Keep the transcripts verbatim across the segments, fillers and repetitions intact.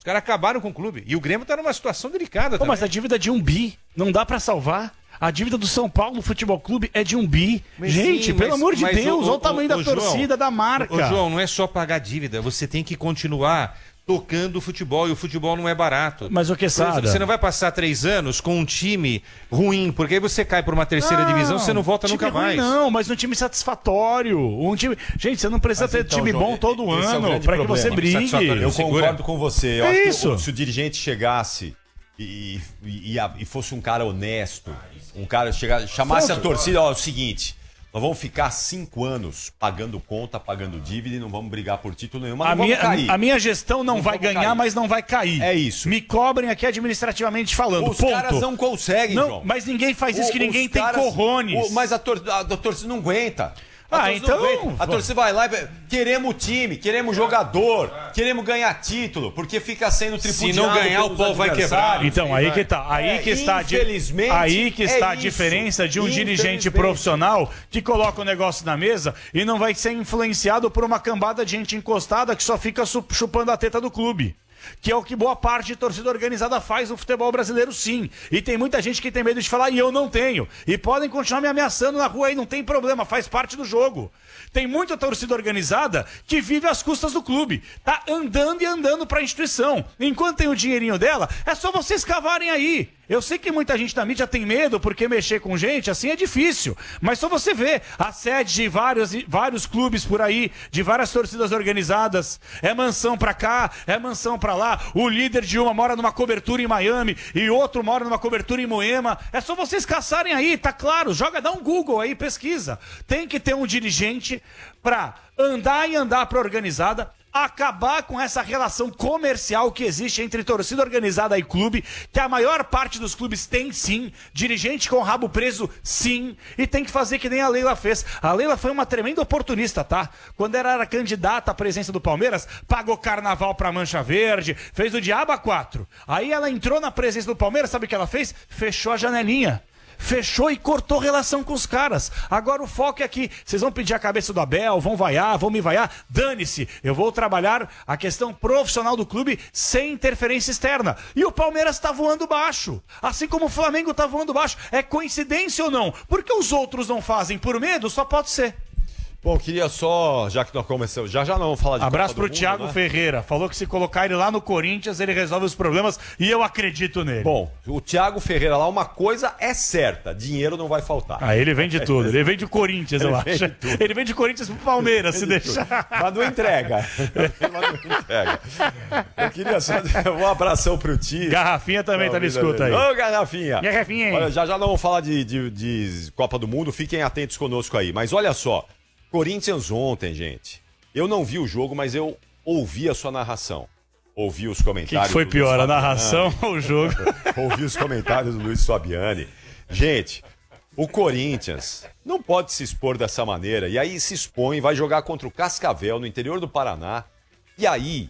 caras acabaram com o clube. E o Grêmio tá numa situação delicada. Pô, mas a dívida é de um bi, não dá pra salvar. A dívida do São Paulo Futebol Clube é de um bi. Mas gente, sim, pelo mas, amor de Deus, olha o tamanho o, o, da o torcida, João, da marca. Ô, João, não é só pagar dívida, você tem que continuar tocando o futebol, e o futebol não é barato. Mas o que sabe? Você não vai passar três anos com um time ruim, porque aí você cai para uma terceira não, divisão, você não volta nunca mais. Ruim, não, mas um time satisfatório. Um time... Gente, você não precisa mas ter então, time João, bom todo ano é para que você brigue. Eu concordo com você. Eu é acho isso. que se o dirigente chegasse e, e, e fosse um cara honesto, um cara chegar, chamasse Pronto. a torcida, ó, é o seguinte... Nós vamos ficar cinco anos pagando conta, pagando dívida e não vamos brigar por título nenhum. Mas a, não minha, vamos cair. a minha gestão não, não vai ganhar, cair. mas não vai cair. É isso. Me cobrem aqui administrativamente falando. Os ponto. caras não conseguem, não, João. Mas ninguém faz isso, o, que ninguém caras, tem corrones. O, mas a, tor a, a torcida não aguenta. A ah, então... A torcida vai lá e... Queremos time, queremos jogador, queremos ganhar título, porque fica sendo tripudiado. Se não ganhar, o pau vai quebrar. Então, aí que tá. Aí é, que está, infelizmente, aí que está é a diferença de um dirigente profissional que coloca o negócio na mesa e não vai ser influenciado por uma cambada de gente encostada que só fica chupando a teta do clube. Que é o que boa parte de torcida organizada faz no futebol brasileiro, sim. E tem muita gente que tem medo de falar, e eu não tenho. E podem continuar me ameaçando na rua aí, não tem problema, faz parte do jogo. Tem muita torcida organizada que vive às custas do clube. Tá andando e andando pra instituição. Enquanto tem o dinheirinho dela, é só vocês cavarem aí. Eu sei que muita gente da mídia tem medo porque mexer com gente assim é difícil. Mas só você vê a sede de vários, vários clubes por aí, de várias torcidas organizadas. É mansão pra cá, é mansão pra lá. O líder de uma mora numa cobertura em Miami e outro mora numa cobertura em Moema. É só vocês caçarem aí, tá claro. Joga, dá um Google aí, pesquisa. Tem que ter um dirigente pra andar e andar pra organizada, acabar com essa relação comercial que existe entre torcida organizada e clube, que a maior parte dos clubes tem sim, dirigente com o rabo preso sim, e tem que fazer que nem a Leila fez. A Leila foi uma tremenda oportunista, tá? Quando ela era candidata à presidência do Palmeiras, pagou carnaval pra Mancha Verde, fez o diabo a quatro. Aí ela entrou na presidência do Palmeiras, sabe o que ela fez? Fechou a janelinha. Fechou e cortou relação com os caras. Agora o foco é aqui. Vocês vão pedir a cabeça do Abel, vão vaiar, vão me vaiar. Dane-se. Eu vou trabalhar a questão profissional do clube sem interferência externa. E o Palmeiras tá voando baixo. Assim como o Flamengo tá voando baixo. É coincidência ou não? Porque os outros não fazem por medo, só pode ser. Bom, queria só, já que nós começamos, já já não vamos falar de Abraço Copa pro do Thiago Mundo, né? Ferreira. Falou que se colocar ele lá no Corinthians, ele resolve os problemas e eu acredito nele. Bom, o Thiago Ferreira lá, uma coisa é certa, dinheiro não vai faltar. Ah, ele vem de tudo. Ele vem de Corinthians, eu acho. Ele vem de Corinthians pro Palmeiras, se deixar. Mas não entrega. Mas não entrega. Eu queria só um abração pro Ti. Garrafinha também tá na escuta aí. Ô, Garrafinha. Garrafinha. Olha, já já não vamos falar de, de, de Copa do Mundo, fiquem atentos conosco aí. Mas olha só, Corinthians ontem, gente. Eu não vi o jogo, mas eu ouvi a sua narração. Ouvi os comentários. O que foi do pior, Luiz a narração ou o jogo? Ouvi os comentários do Luiz Fabiani. Gente, o Corinthians não pode se expor dessa maneira. E aí se expõe, vai jogar contra o Cascavel, no interior do Paraná. E aí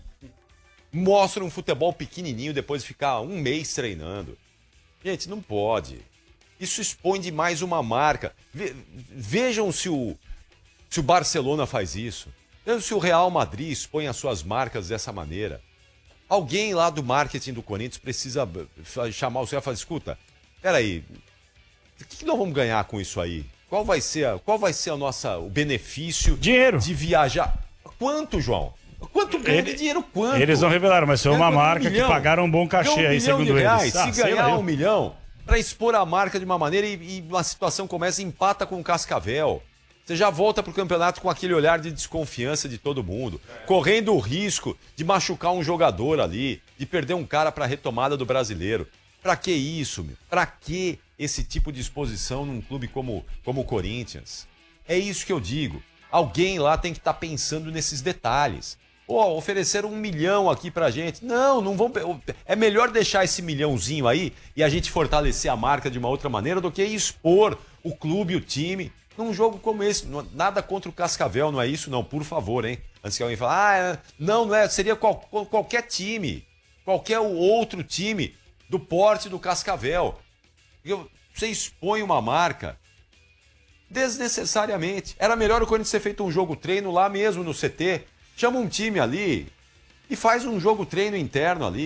mostra um futebol pequenininho depois de ficar um mês treinando. Gente, não pode. Isso expõe demais uma marca. Ve- vejam se o... Se o Barcelona faz isso, se o Real Madrid expõe as suas marcas dessa maneira, alguém lá do marketing do Corinthians precisa chamar o senhor e falar, escuta, peraí, o que nós vamos ganhar com isso aí? Qual vai ser, a, qual vai ser a nossa, o benefício Dinheiro. de viajar? Quanto, João? Quanto ganha de dinheiro? Quanto? Eles não revelaram, mas foi uma Um marca milhão. que pagaram um bom cachê Ganha um aí, milhão segundo de reais. eles. Ah, Se sei ganhar lá, um milhão, para expor a marca de uma maneira e, e uma situação começa, empata com o Cascavel. Você já volta pro campeonato com aquele olhar de desconfiança de todo mundo, correndo o risco de machucar um jogador ali, de perder um cara para a retomada do brasileiro. Pra que isso, meu? Pra que esse tipo de exposição num clube como, como o Corinthians? É isso que eu digo. Alguém lá tem que estar tá pensando nesses detalhes. Pô, ofereceram um milhão aqui pra gente. Não, não vão. É melhor deixar esse milhãozinho aí e a gente fortalecer a marca de uma outra maneira do que expor o clube e o time num jogo como esse. Nada contra o Cascavel, não é isso? Não, por favor, hein? Antes que alguém fale, ah, não, não é. Seria qual, qualquer time. Qualquer outro time do porte do Cascavel. Você expõe uma marca desnecessariamente. Era melhor o Corinthians ter feito um jogo treino lá mesmo no C T. Chama um time ali e faz um jogo treino interno ali.